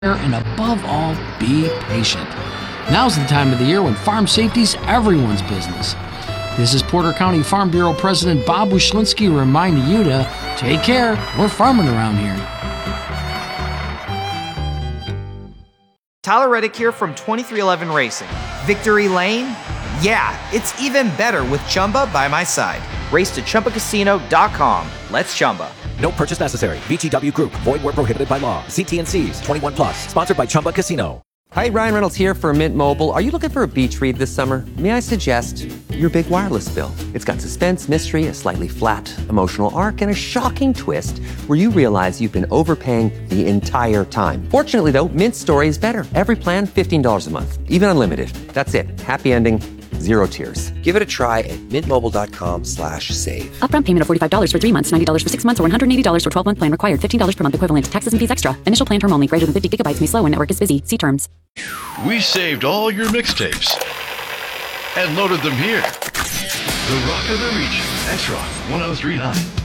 and above all, be patient. Now's the time of the year when farm safety's everyone's business. This is Porter County Farm Bureau President Bob Wyszynski reminding you to take care. We're farming around here. Tyler Reddick here from 2311 Racing. Victory Lane? Yeah, it's even better with Chumba by my side. Race to ChumbaCasino.com. Let's Chumba. No purchase necessary. VGW Group. Void where prohibited by law. See T&Cs. 21 plus. Sponsored by Chumba Casino. Hi, Ryan Reynolds here for Mint Mobile. Are you looking for a beach read this summer? May I suggest your big wireless bill? It's got suspense, mystery, a slightly flat, emotional arc, and a shocking twist where you realize you've been overpaying the entire time. Fortunately, though, Mint's story is better. Every plan, $15 a month. Even unlimited. That's it. Happy ending. Zero tears. Give it a try at mintmobile.com/save. Upfront payment of $45 for 3 months, $90 for 6 months, or $180 for 12-month plan required. $15 per month equivalent. Taxes and fees extra. Initial plan term only. Greater than 50 gigabytes may slow when network is busy. See terms. We saved all your mixtapes and loaded them here. The Rock of the Region, X-Rock 1039.